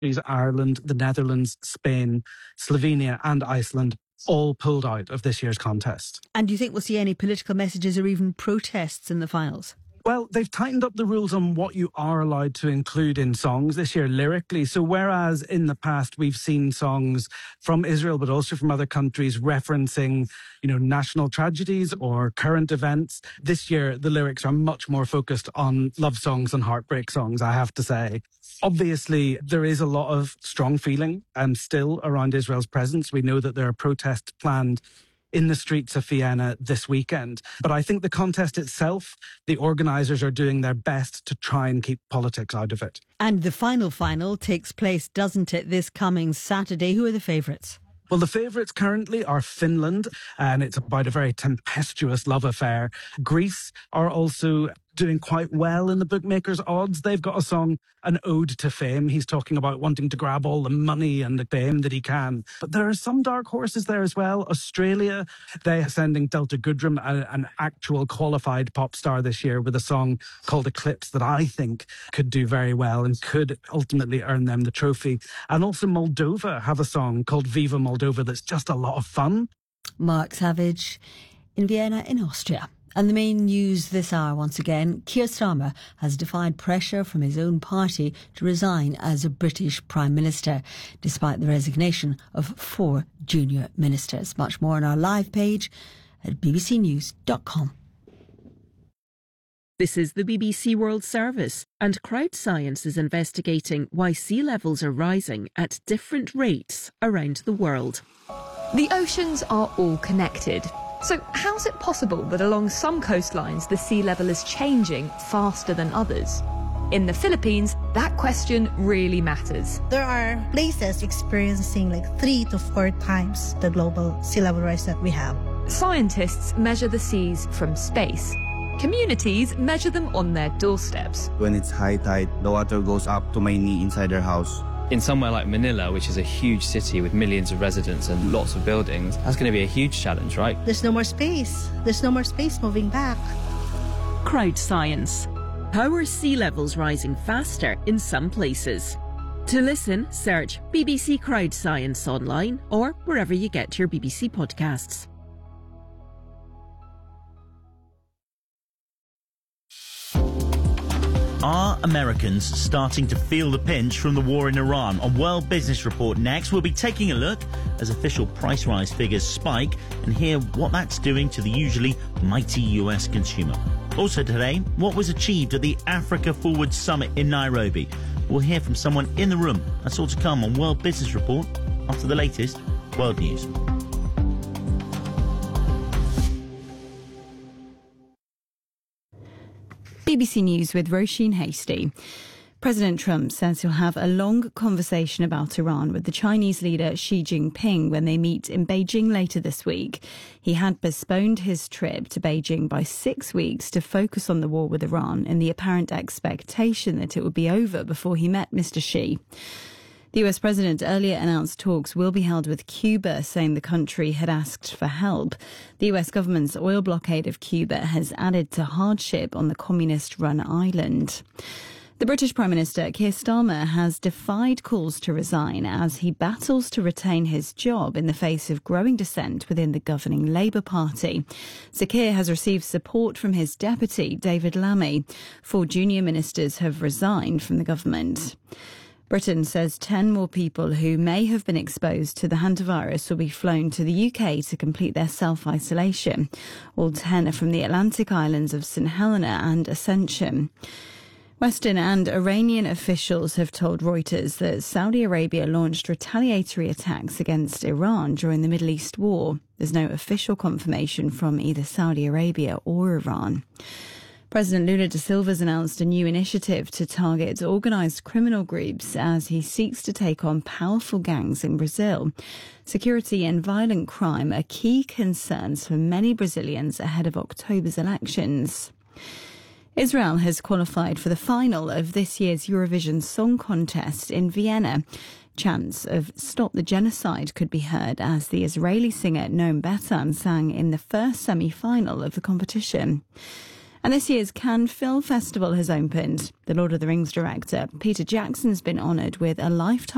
Ireland, the Netherlands, Spain, Slovenia and Iceland all pulled out of this year's contest. And do you think we'll see any political messages or even protests in the finals? Well, they've tightened up the rules on what you are allowed to include in songs this year lyrically. So whereas in the past we've seen songs from Israel, but also from other countries referencing, national tragedies or current events, this year the lyrics are much more focused on love songs and heartbreak songs, I have to say. Obviously, there is a lot of strong feeling still around Israel's presence. We know that there are protests planned in the streets of Vienna this weekend. But I think the contest itself, the organisers are doing their best to try and keep politics out of it. And the final takes place, doesn't it, this coming Saturday? Who are the favourites? Well, the favourites currently are Finland, and it's about a very tempestuous love affair. Greece are also doing quite well in the bookmakers' odds. They've got a song, An Ode to Fame. He's talking about wanting to grab all the money and the fame that he can. But there are some dark horses there as well. Australia, they're sending Delta Goodrem, an actual qualified pop star this year, with a song called Eclipse that I think could do very well and could ultimately earn them the trophy. And also Moldova have a song called Viva Moldova that's just a lot of fun. Mark Savage in Vienna in Austria. And the main news this hour, once again, Keir Starmer has defied pressure from his own party to resign as a British Prime Minister, despite the resignation of 4 junior ministers. Much more on our live page at bbcnews.com. This is the BBC World Service, and Crowd Science is investigating why sea levels are rising at different rates around the world. The oceans are all connected. So how's it possible that along some coastlines the sea level is changing faster than others? In the Philippines, that question really matters. There are places experiencing 3 to 4 times the global sea level rise that we have. Scientists measure the seas from space. Communities measure them on their doorsteps. When it's high tide, the water goes up to my knee inside their house. In somewhere like Manila, which is a huge city with millions of residents and lots of buildings, that's going to be a huge challenge, right? There's no more space. There's no more space moving back. Crowd Science. How are sea levels rising faster in some places? To listen, search BBC Crowd Science online or wherever you get your BBC podcasts. Are Americans starting to feel the pinch from the war in Iran? On World Business Report next, we'll be taking a look as official price rise figures spike and hear what that's doing to the usually mighty US consumer. Also today, what was achieved at the Africa Forward Summit in Nairobi. We'll hear from someone in the room. That's all to come on World Business Report after the latest world news. BBC News with Roisin Hasty. President Trump says he'll have a long conversation about Iran with the Chinese leader Xi Jinping when they meet in Beijing later this week. He had postponed his trip to Beijing by 6 weeks to focus on the war with Iran in the apparent expectation that it would be over before he met Mr. Xi. The US president earlier announced talks will be held with Cuba, saying the country had asked for help. The US government's oil blockade of Cuba has added to hardship on the communist-run island. The British Prime Minister, Keir Starmer, has defied calls to resign as he battles to retain his job in the face of growing dissent within the governing Labour Party. Sir Keir has received support from his deputy, David Lammy. 4 junior ministers have resigned from the government. Britain says 10 more people who may have been exposed to the hantavirus will be flown to the UK to complete their self-isolation. All 10 are from the Atlantic islands of St Helena and Ascension. Western and Iranian officials have told Reuters that Saudi Arabia launched retaliatory attacks against Iran during the Middle East war. There's no official confirmation from either Saudi Arabia or Iran. President Lula da Silva's announced a new initiative to target organised criminal groups as he seeks to take on powerful gangs in Brazil. Security and violent crime are key concerns for many Brazilians ahead of October's elections. Israel has qualified for the final of this year's Eurovision Song Contest in Vienna. Chants of Stop the Genocide could be heard as the Israeli singer Noam Betan sang in the first semi-final of the competition. And this year's Cannes Film Festival has opened. The Lord of the Rings director, Peter Jackson's been honoured with a lifetime